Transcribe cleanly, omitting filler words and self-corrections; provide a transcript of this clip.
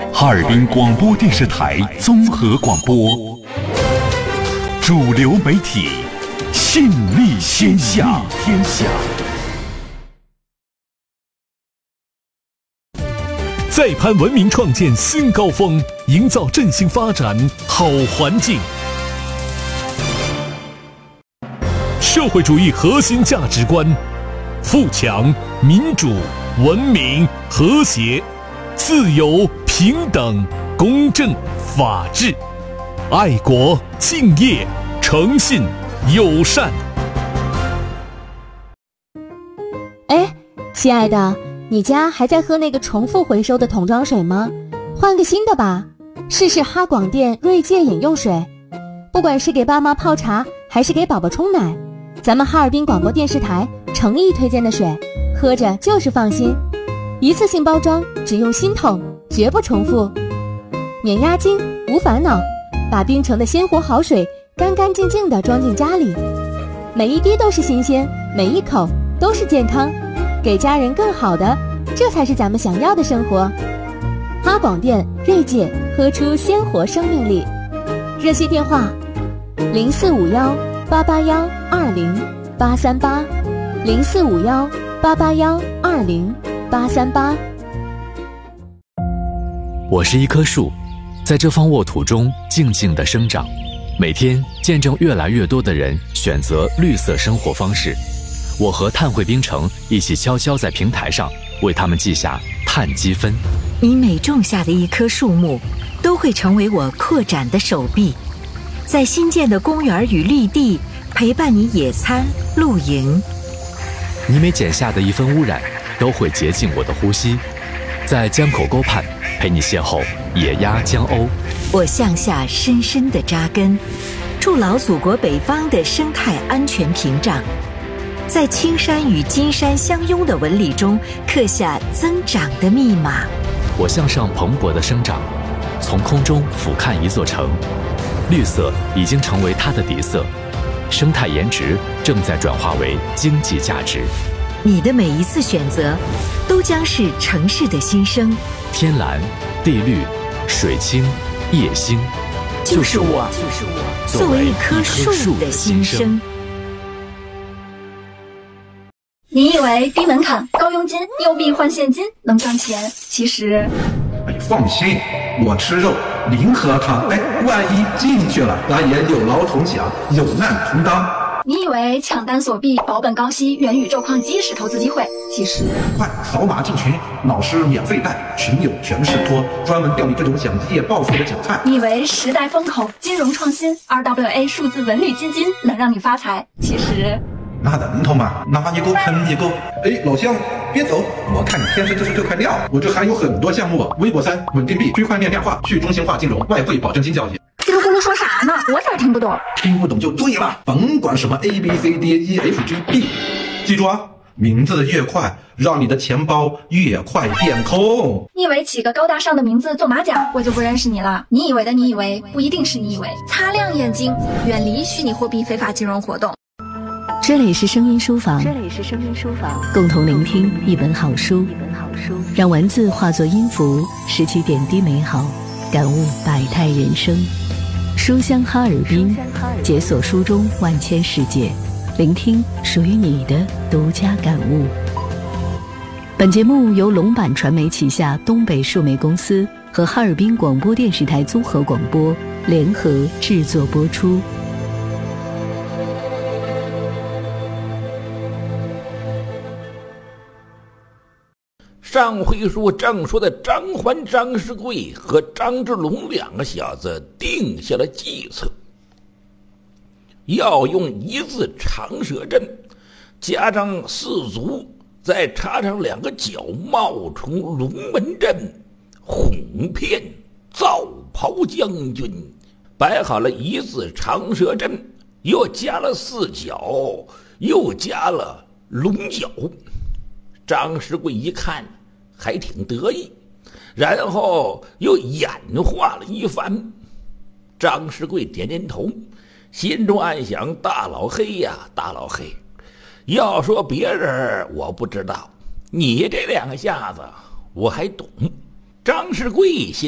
哈尔滨广播电视台综合广播，主流媒体，信力天下。 再攀文明创建新高峰，营造振兴发展好环境。社会主义核心价值观：富强、民主、文明、和谐、自由、平等、公正、法治、爱国、敬业、诚信、友善。 哎，亲爱的，你家还在喝那个重复回收的桶装水吗？换个新的吧，试试哈广电锐界饮用水。不管是给爸妈泡茶，还是给宝宝冲奶，咱们哈尔滨广播电视台诚意推荐的水，喝着就是放心。一次性包装，只用新桶，绝不重复，免押金，无烦恼，把冰城的鲜活好水干干净净地装进家里，每一滴都是新鲜，每一口都是健康，给家人更好的，这才是咱们想要的生活。哈广电锐界，喝出鲜活生命力。热线电话：0451-881-20-838，0451-881-20-838。 我是一棵树，在这方沃土中静静地生长，每天见证越来越多的人选择绿色生活方式。我和碳汇冰城一起悄悄在平台上为他们记下碳积分。 你每种下的一棵树木，都会成为我扩展的手臂，在新建的公园与绿地陪伴你野餐露营。 你每剪下的一分污染，都会洁净我的呼吸，在江口沟畔陪你邂逅野鸭江鸥。 我向下深深地扎根，筑牢祖国北方的生态安全屏障，在青山与金山相拥的纹理中刻下增长的密码。 我向上蓬勃的生长，从空中俯瞰一座城，绿色已经成为它的底色，生态颜值正在转化为经济价值。 你的每一次选择，都将是城市的新生。 天蓝、地绿、水清、夜星， 就是我作为一棵树的心声。 你以为低门槛、高佣金、又币换现金能赚钱？其实， 放心，我吃肉，零喝汤。万一进去了，咱也有劳同享，有难同当。 你以为抢单锁币、保本高息、元宇宙矿机是投资机会？其实， 快扫码进群，老师免费带，群友全是托，专门钓你这种想一夜暴富的韭菜。 你以为时代风口、金融创新、RWA 数字文旅基金能让你发财？其实。 那人头嘛，拿一个喷一个。老乡，别走，我看你天生就是这块料。我这还有很多项目，微博3、稳定币、区块链量化、去中心化金融、外汇保证金交易。 这个咕噜说啥呢？我咋听不懂？ 听不懂就对了，甭管什么 ABCDEFGB， 记住啊，名字越快，让你的钱包越快变空。 你以为起个高大上的名字做马甲，我就不认识你了？你以为的你以为，不一定是你以为。擦亮眼睛，远离虚拟货币非法金融活动。 这里是声音书房，共同聆听一本好书，让文字化作音符，拾起点滴美好，感悟百态人生。书香哈尔滨，解锁书中万千世界，聆听属于你的独家感悟。本节目由龙板传媒旗下东北数媒公司和哈尔滨广播电视台综合广播联合制作播出。 上回书正说的张环、张世贵和张志龙两个小子定下了计策，要用一字长蛇阵加上4足，再插上2个角冒充龙门阵，哄骗皂袍将军。摆好了一字长蛇阵，又加了4角，又加了龙角。张世贵一看还挺得意，然后又演化了一番。张世贵点点头，心中暗想：大老黑呀，大老黑，要说别人我不知道，你这2个下子我还懂。张世贵心